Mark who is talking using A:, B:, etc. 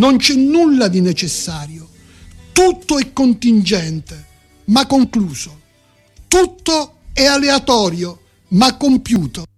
A: Non c'è nulla di necessario. Tutto è contingente, ma concluso. Tutto è aleatorio, ma compiuto.